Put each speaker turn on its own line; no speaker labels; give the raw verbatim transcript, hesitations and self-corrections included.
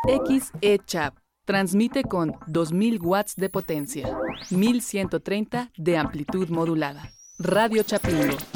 X E-Chap. Transmite con dos mil watts de potencia, mil ciento treinta de amplitud modulada. Radio Chapingo.